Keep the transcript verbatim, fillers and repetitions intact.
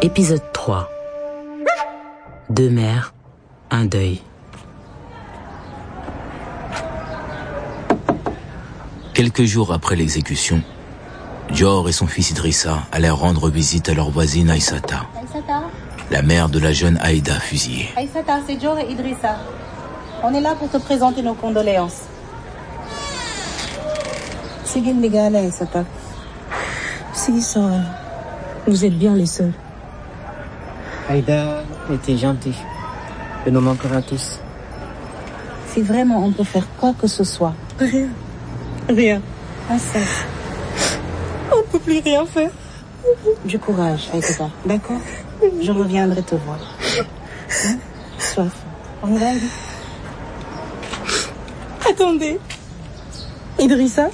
Épisode trois. Deux mères, un deuil. Quelques jours après l'exécution, Dior et son fils Idrissa allèrent rendre visite à leur voisine Aïssata, Aïssata, la mère de la jeune Aïda fusillée. Aïssata, c'est Dior et Idrissa. On est là pour te présenter nos condoléances. C'est Guindigale, Aïssata. Si, ça. Vous êtes bien les seuls. Aïda était gentille. Elle nous manquera tous. Si vraiment on peut faire quoi que ce soit. Rien. Rien. Un seul. On peut plus rien faire. Du courage, Aïssata. D'accord? Je reviendrai te voir. Hein? Sois fort. On y va, Aïda? Attendez. Idrissa?